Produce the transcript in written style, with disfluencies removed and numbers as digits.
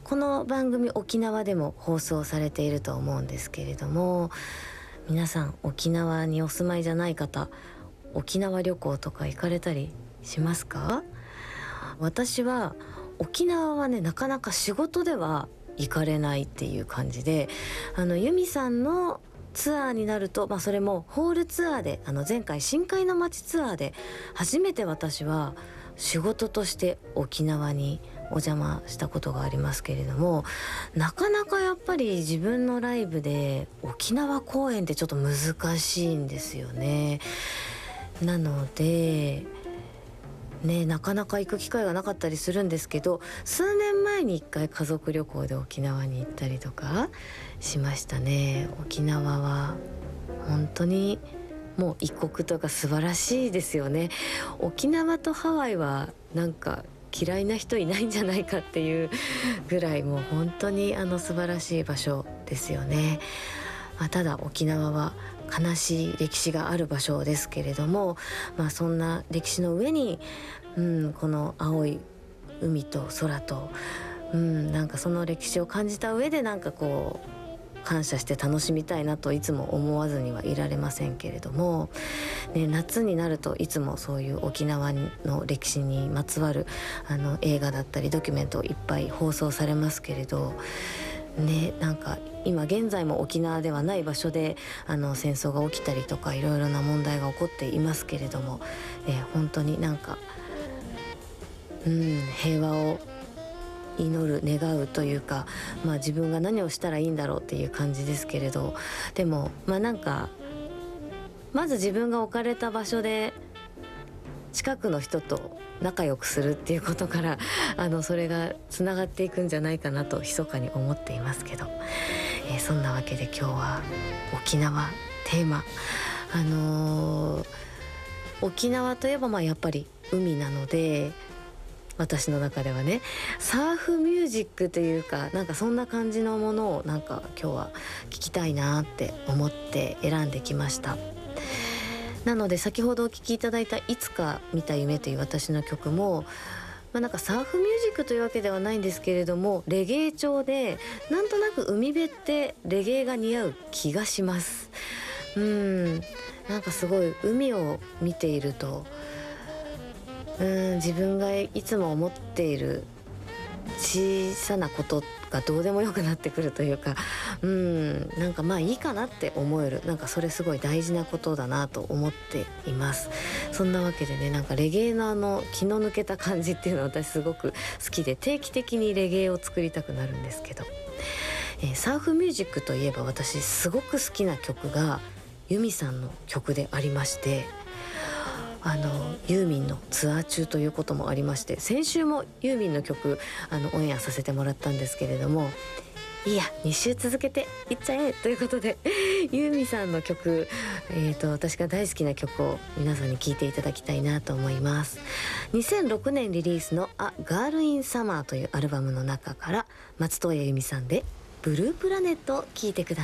この番組沖縄でも放送されていると思うんですけれども、皆さん沖縄にお住まいじゃない方、沖縄旅行とか行かれたりしますか？私は沖縄はね、なかなか仕事では行かれないっていう感じで、由美さんのツアーになると、それもホールツアーで、前回深海の街ツアーで初めて私は仕事として沖縄にお邪魔したことがありますけれども、なかなかやっぱり自分のライブで沖縄公演ってちょっと難しいんですよね。なのでね、なかなか行く機会がなかったりするんですけど、数年前に1回家族旅行で沖縄に行ったりとかしましたね。沖縄は本当にもう異国とか素晴らしいですよね。沖縄とハワイはなんか嫌いな人いないんじゃないかっていうぐらい、もう本当に素晴らしい場所ですよね。ただ沖縄は悲しい歴史がある場所ですけれども、そんな歴史の上に、この青い海と空と、なんかその歴史を感じた上で、なんかこう感謝して楽しみたいなといつも思わずにはいられませんけれども、夏になるといつもそういう沖縄の歴史にまつわる映画だったりドキュメントいっぱい放送されますけれどね、なんか今現在も沖縄ではない場所で戦争が起きたりとかいろいろな問題が起こっていますけれども、本当になんか、平和を祈る願うというか、自分が何をしたらいいんだろうっていう感じですけれど、でもなんかまず自分が置かれた場所で近くの人と仲良くするっていうことからそれがつながっていくんじゃないかなと密かに思っていますけど、そんなわけで今日は沖縄テーマ、沖縄といえばやっぱり海なので、私の中ではねサーフミュージックというか、なんかそんな感じのものをなんか今日は聞きたいなって思って選んできました。なので先ほどお聴きいただいたいつか見た夢という私の曲も、なんかサーフミュージックというわけではないんですけれども、レゲエ調でなんとなく海辺ってレゲエが似合う気がします。なんかすごい海を見ていると、自分がいつも思っている小さなことがどうでもよくなってくるというか、なんかいいかなって思える、なんかそれすごい大事なことだなと思っています。そんなわけでね、なんかレゲエの気の抜けた感じっていうのは私すごく好きで、定期的にレゲエを作りたくなるんですけど、サーフミュージックといえば私すごく好きな曲がユミさんの曲でありまして、ユーミンのツアー中ということもありまして、先週もユーミンの曲オンエアさせてもらったんですけれども、いや2週続けていっちゃえということでユーミンさんの曲、私が大好きな曲を皆さんに聴いていただきたいなと思います。2006年リリースのA Girl in Summerというアルバムの中から松任谷由実さんでブループラネットを聴いてください。